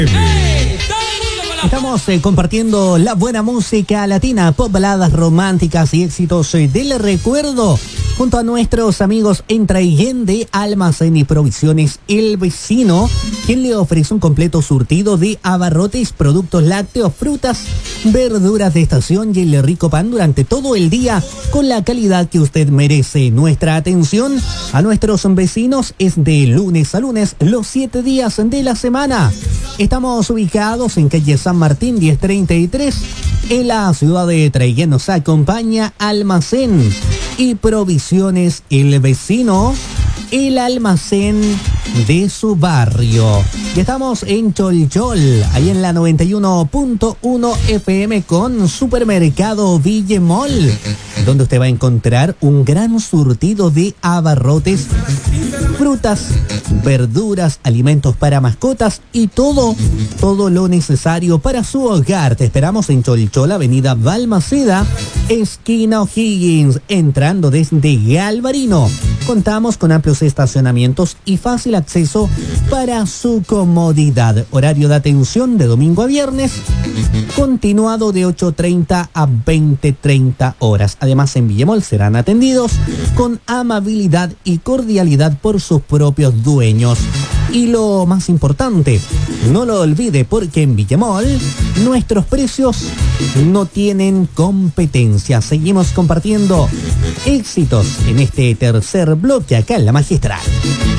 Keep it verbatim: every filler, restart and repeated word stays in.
Estamos eh, compartiendo la buena música latina, pop, baladas románticas y éxitos eh, del recuerdo junto a nuestros amigos en Traiguén de Almacén y Provisiones El Vecino, quien le ofrece un completo surtido de abarrotes, productos lácteos, frutas, verduras de estación y el rico pan durante todo el día con la calidad que usted merece. Nuestra atención a nuestros vecinos es de lunes a lunes, los siete días de la semana. Estamos ubicados en calle San Martín diez treinta y tres, en la ciudad de Traiguén. Nos acompaña Almacén y Provisiones El Vecino, el almacén de su barrio. Y estamos en Cholchol, ahí en la noventa y uno punto uno F M con Supermercado Villemol, donde usted va a encontrar un gran surtido de abarrotes, frutas, verduras, alimentos para mascotas y todo, todo lo necesario para su hogar. Te esperamos en Cholchol, avenida Balmaceda, esquina O'Higgins, entrando desde Galvarino. Contamos con amplios estacionamientos y fácil acceso para su comodidad. Horario de atención de domingo a viernes, continuado de ocho treinta a veinte treinta horas. Además, en Villemol serán atendidos con amabilidad y cordialidad por sus propios dueños. Y lo más importante, no lo olvide, porque en Villemol nuestros precios no tienen competencia. Seguimos compartiendo éxitos en este tercer bloque acá en La Magistral.